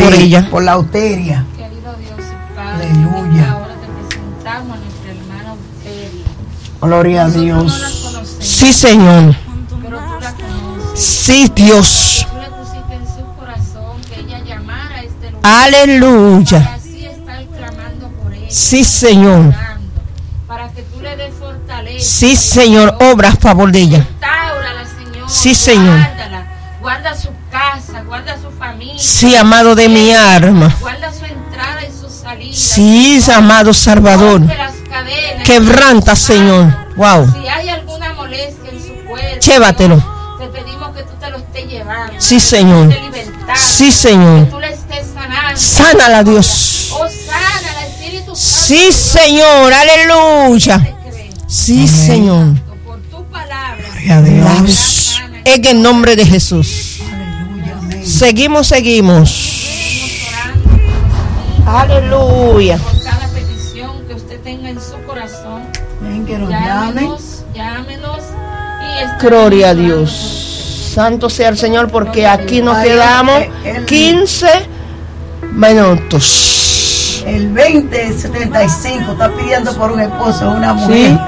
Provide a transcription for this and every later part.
por ella. Por la Euteria. Querido Dios y Padre, Aleluya. ahora te presentamos a nuestra hermana Euteria. Gloria a Nosotros Dios. no la conocemos, Sí, Señor. pero tú la conoces. Sí, Dios. Tú le pusiste en su corazón que ella llamara a este lugar. Aleluya. Para así estar clamando por ella. Sí, Señor. orando, para que tú le des fortaleza. Sí, Señor. Obra a favor de ella. Restaurala, Señor. Sí, Señor. Guárdala. Guarda su casa, guarda su familia. Sí, amado de mi alma. Guarda su entrada y su salida. Sí, amado Salvador. Rompe las cadenas. Quebranta, Señor. Wow. Si hay alguna molestia en su cuerpo, Llévatelo. Dios, te pedimos que tú te lo estés llevando. Sí, Señor. Que tú le estés libertando, Sí, que Señor. tú le estés sanando. Sánala, Dios. Oh, sánala, Espíritu Santo. Sí, Señor. Aleluya. Te cree. Sí, Amén. Señor. Por tu palabra. Gloria a Dios. Dios. En el nombre de Jesús. Aleluya. Amén. Seguimos. Seguimos orando por los amigos, Aleluya. por cada petición que usted tenga en su corazón. Ven que nos llamen. Llámenos y estaremos Gloria a orando por Dios. Santo sea el Señor, porque aquí nos Ay, quedamos el- 15 minutos. El 2075 está pidiendo por un esposo, una mujer. Sí,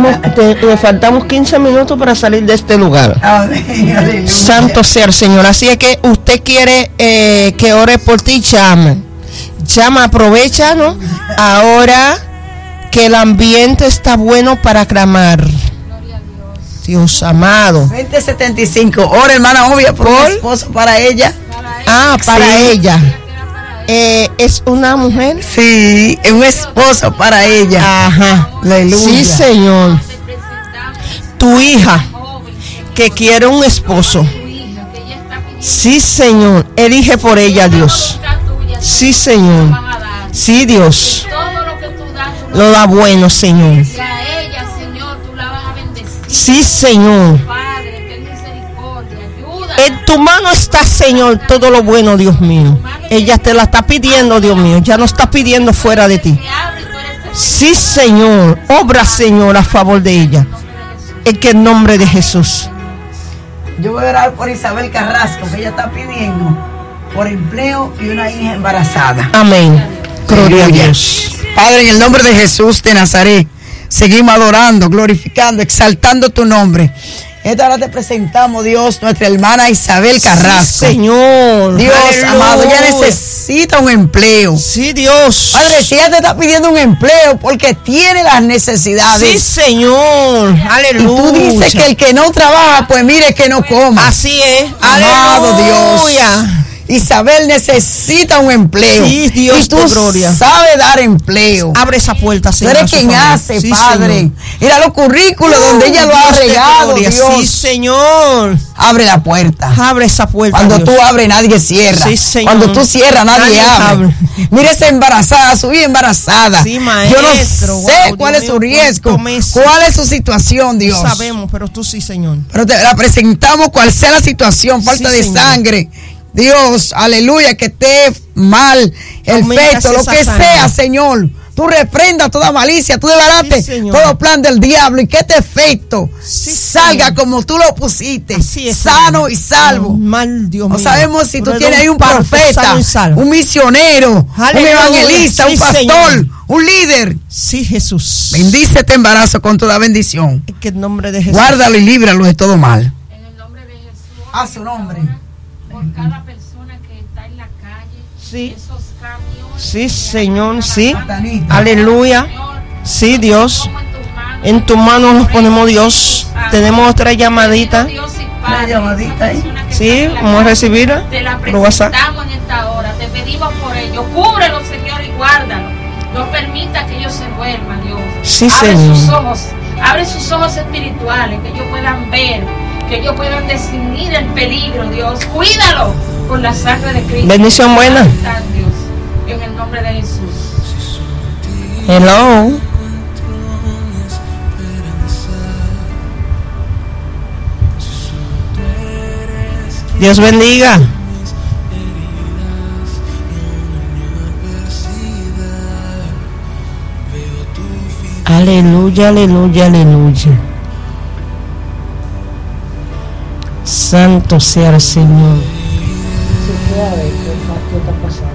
le faltamos 15 minutos para salir de este lugar. Amén. Aleluya. Santo sea el Señor. Así es que usted quiere que ore por ti, llama. Llama, aprovecha, ¿no? Ahora que el ambiente está bueno para clamar. Gloria a Dios. Dios amado. 2075. Ahora, hermana, obvia, por un esposo para ella. Para él, Ah, para Sí. ella. que era para él. ¿Es una mujer? Sí, es un esposo para ella. Ajá. Aleluya. Sí, Señor. Te presentamos Tu hija a joven, Señor, que quiere un esposo. tu hija, que ella está pidiendo. Sí, Señor. Elige por ella, Dios. La voluntad tuya, Sí, Señor, Señor. tú la vas a dar. Sí, Dios. Todo lo que tú das, tú Lo da bueno, Señor. y a ella, Señor, tú la vas a bendecir. Sí, Señor. Padre, ten misericordia, ayuda. En tu mano está, Señor, todo lo bueno, Dios mío. Ella te la está pidiendo, Dios mío. Ya no está pidiendo fuera de ti. Se abre y tú eres el Sí, Señor. Obra, Señor, a favor de ella. nombre de Jesús. En que el nombre de Jesús. Yo voy a orar por Isabel Carrasco, que ella está pidiendo por empleo y una hija embarazada. Amén. Gloria a Aleluya. Dios. Padre, en el nombre de Jesús de Nazaret, seguimos adorando, glorificando, exaltando tu nombre. Esta hora te presentamos, Dios, nuestra hermana Isabel Carrasco. Sí, Señor. Dios, Aleluya. amado, ella necesita un empleo. Sí, Dios. Padre, si ella te está pidiendo un empleo porque tiene las necesidades. Sí, Señor. Y Aleluya. tú dices que el que no trabaja, pues mire que no coma. Así es. Amado Aleluya. Dios. Isabel necesita un empleo. Sí, Dios, y tú tu gloria. sabes dar empleo. Abre esa puerta, Tú Señor. eres a su quien familia. hace, Sí, Padre. Señor. Mira los currículos donde ella lo ha Dios de regado, gloria. Dios. Sí, Señor. Abre la puerta. Abre esa puerta. Cuando Dios. tú abres, nadie cierra. Sí, Señor. Cuando tú cierras, nadie Nadie abre. abre. Mira esa embarazada, su hija embarazada. Sí, Yo maestro. no sé Wow, cuál Dios es su mío, riesgo, cuánto mes. cuál es su situación, Dios. No sabemos, pero tú sí, Señor. Pero te la presentamos cuál sea la situación, falta Sí, de Señor. sangre. Dios, aleluya, que esté mal el Aumenta feto, lo esa que sangre. sea, Señor. Tú reprenda toda malicia, tú desbarates Sí, Señor. todo plan del diablo y que este efecto Sí, salga Señor. como tú lo pusiste, Así es, sano Señor. y salvo. Mal, Dios No mío. sabemos si tú eres tienes ahí un parto profeta, sano y salvo. un misionero, Aleluya. un evangelista, Sí, un pastor, Señor. un líder. Sí, Jesús. Bendice este embarazo con toda bendición. En que el nombre de Jesús. Guárdalo y líbralo de todo mal. En el nombre de Jesús. A su nombre. Por cada persona que está en la calle. Sí. Esos camiones. Sí, Señor, sí. Satanita. Aleluya. Señor, Sí, Dios. como en tus manos. En tus manos nos ponemos, Dios. Tenemos otra llamadita. Dios y Una Padre, llamadita ahí. esa persona que Sí, está en la vamos a calle, recibirla te la por WhatsApp. presentamos en esta hora. Te pedimos por ellos. Cúbrelo, Señor, y guárdalo. No permita que ellos se vuelvan, Dios. Sí, abre Señor. sus ojos. Abre sus ojos espirituales. Que ellos puedan ver. Que ellos puedan discernir el peligro, Dios. Cuídalo con la sangre de Cristo. Bendición buena. Dios, en el nombre de Jesús. Hello. Dios bendiga. Aleluya, aleluya, aleluya. Santo sea el Señor.